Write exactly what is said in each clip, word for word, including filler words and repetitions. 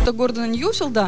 Института Гордона Ньюфилда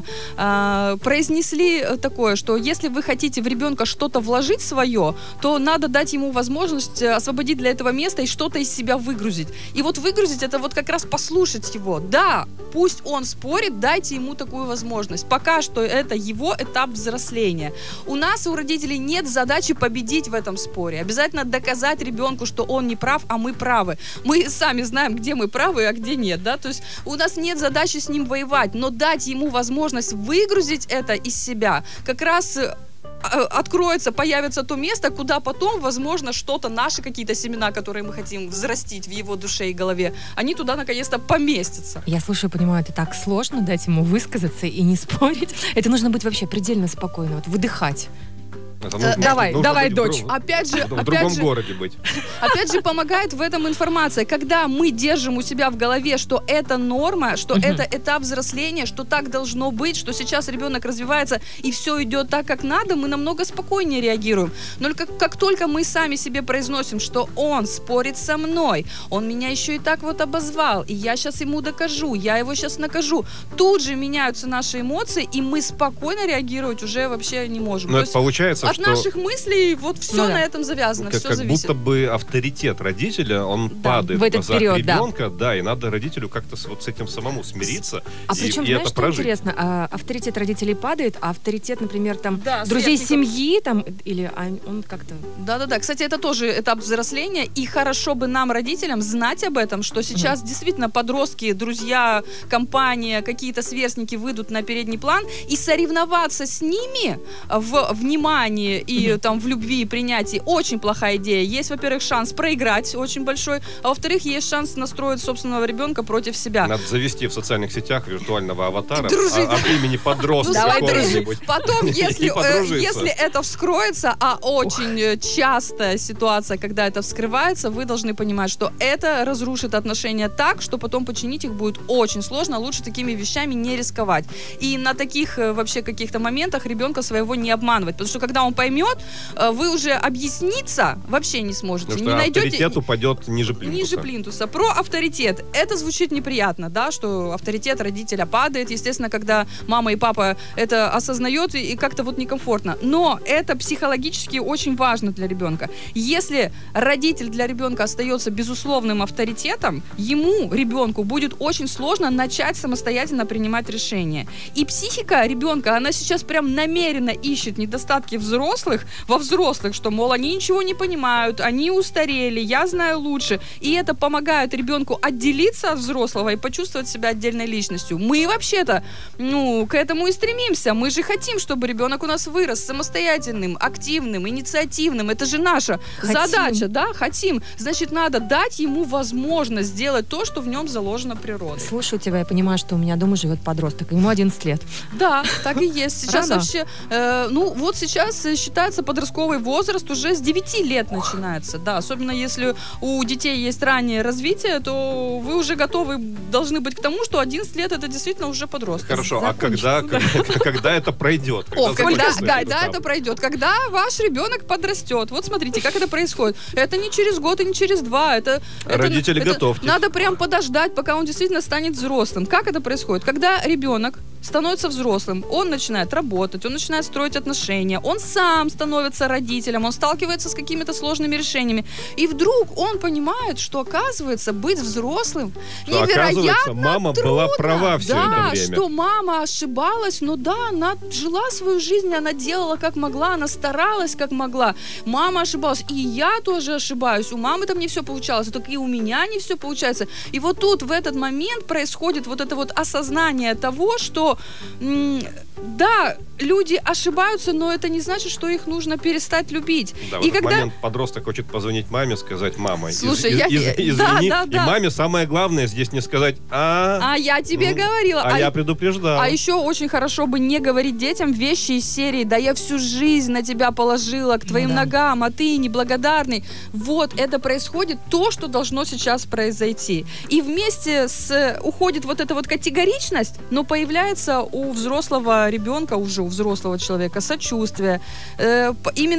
э, произнесли такое, что если вы хотите в ребенка что-то вложить свое, то надо дать ему возможность освободить для этого место и что-то из себя выгрузить. И вот выгрузить — это вот как раз послушать его. Да, пусть он спорит, дайте ему такую возможность. Пока что это его этап взросления. У нас, у родителей, нет задачи победить в этом споре. Обязательно доказать ребенку, что он не прав, а мы правы. Мы сами знаем, где мы правы, а где нет, да, то есть у нас нет задачи с ним воевать, но дать ему возможность выгрузить это из себя, как раз откроется, появится то место, куда потом, возможно, что-то, наши какие-то семена, которые мы хотим взрастить в его душе и голове, они туда наконец-то поместятся. Я слушаю, понимаю, это так сложно дать ему высказаться и не спорить. Это нужно быть вообще предельно спокойно, вот выдыхать. Это нужно, давай, нужно давай, быть дочь. В, друг, опять же, в опять другом же, городе быть. Опять же, помогает в этом информация. Когда мы держим у себя в голове, что это норма, что uh-huh. это этап взросления, что так должно быть, что сейчас ребенок развивается и все идет так, как надо, мы намного спокойнее реагируем. Но как, как только мы сами себе произносим, что он спорит со мной, он меня еще и так вот обозвал, и я сейчас ему докажу, я его сейчас накажу, тут же меняются наши эмоции, и мы спокойно реагировать уже вообще не можем. Но это получается, от что... наших мыслей вот все ну, на да. этом завязано, как, все как зависит. будто бы авторитет родителя, он да, падает в этот в глазах период, ребенка, да. да, и надо родителю как-то с, вот с этим самому смириться. А и, причем, и знаешь, это что прожить. интересно? А, авторитет родителей падает, а авторитет, например, там, да, друзей сверстников. семьи, там, или а, он как-то... Да-да-да, кстати, это тоже этап взросления, и хорошо бы нам, родителям, знать об этом, что сейчас mm-hmm. действительно подростки, друзья, компания, какие-то сверстники выйдут на передний план, и соревноваться с ними в внимании и mm-hmm. там в любви и принятии очень плохая идея. Есть, во-первых, шанс проиграть очень большой, а во-вторых, есть шанс настроить собственного ребенка против себя. Надо завести в социальных сетях виртуального аватара дружить. от имени подростка. Давай какого-нибудь. Потом, если, э, если это вскроется, а очень Ох. частая ситуация, когда это вскрывается, вы должны понимать, что это разрушит отношения так, что потом починить их будет очень сложно. Лучше такими вещами не рисковать. И на таких вообще каких-то моментах ребенка своего не обманывать. Потому что когда он поймет, вы уже объясниться вообще не сможете. Потому не что найдете... авторитет упадет ниже плинтуса. Ниже плинтуса. Про авторитет. Это звучит неприятно, да, что авторитет родителя падает. Естественно, когда мама и папа это осознают, и как-то вот некомфортно. Но это психологически очень важно для ребенка. Если родитель для ребенка остается безусловным авторитетом, ему, ребенку, будет очень сложно начать самостоятельно принимать решения. И психика ребенка, она сейчас прям намеренно ищет недостатки взрослых во взрослых, что, мол, они ничего не понимают, они устарели, я знаю лучше. И это помогает ребенку отделиться от взрослого и почувствовать себя отдельной личностью. Мы вообще-то, ну, к этому и стремимся. Мы же хотим, чтобы ребенок у нас вырос самостоятельным, активным, инициативным. Это же наша хотим. задача, да? Хотим. Значит, надо дать ему возможность сделать то, что в нем заложено природой. Слушаю тебя, я понимаю, что у меня дома живет подросток, ему одиннадцать лет. Да, так и есть. Сейчас Рано. вообще, э, ну, вот сейчас считается подростковый возраст уже с девяти лет начинается, да, особенно если у детей есть раннее развитие, то вы уже готовы должны быть к тому, что одиннадцать лет это действительно уже подросток. Хорошо, а когда, да. когда, когда это пройдет? О, когда, закончится да, этот да, этап? это пройдет. Когда ваш ребенок подрастет. Вот смотрите, как это происходит. Это не через год и не через два. Это, Родители, это, готовьтесь. Надо прям подождать, пока он действительно станет взрослым. Как это происходит? Когда ребенок становится взрослым, он начинает работать, он начинает строить отношения, он сам становится родителем, он сталкивается с какими-то сложными решениями. И вдруг он понимает, что, оказывается, быть взрослым что, невероятно мама трудно. была права все да, это время. что мама ошибалась, но да, она жила свою жизнь, она делала как могла, она старалась как могла. Мама ошибалась, и я тоже ошибаюсь. У мамы там не все получалось, так и у меня не все получается. И вот тут в этот момент происходит вот это вот осознание того, что м- да, люди ошибаются, но это не значит, что их нужно перестать любить. Да, и в этот когда... момент подросток хочет позвонить маме, сказать: мама, Слушай, из, я... из, из, да, извини, да, и да. маме самое главное здесь не сказать: а, а я тебе ну, говорила. А, а я предупреждал. А еще очень хорошо бы не говорить детям вещи из серии: да я всю жизнь на тебя положила, к твоим ну, да. ногам, а ты неблагодарный. Вот, это происходит то, что должно сейчас произойти. И вместе с уходит вот эта вот категоричность, но появляется у взрослого ребенка, уже у взрослого человека, сочувствие. Э, именно